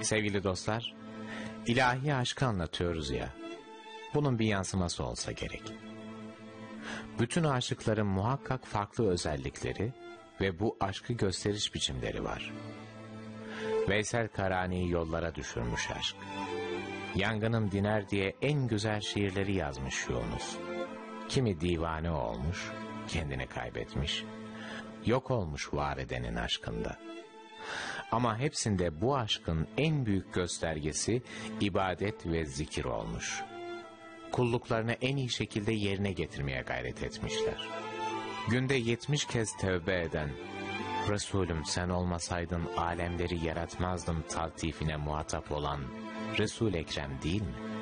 Sevgili dostlar, ilahi aşkı anlatıyoruz ya, bunun bir yansıması olsa gerek. Bütün aşıkların muhakkak farklı özellikleri ve bu aşkı gösteriş biçimleri var. Veysel Karani'yi yollara düşürmüş aşk. Yangınım diner diye en güzel şiirleri yazmış Yunus. Kimi divane olmuş, kendini kaybetmiş, yok olmuş var edenin aşkında. Ama hepsinde bu aşkın en büyük göstergesi ibadet ve zikir olmuş. Kulluklarını en iyi şekilde yerine getirmeye gayret etmişler. Günde 70 kez tövbe eden, Resulüm sen olmasaydın alemleri yaratmazdım taltifine muhatap olan Resul-i Ekrem değil mi?